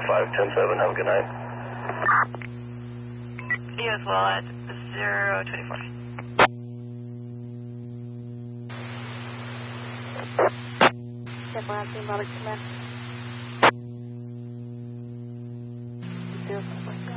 510-7, have a good night. You as well at 024. Step 1, Team Robert, command.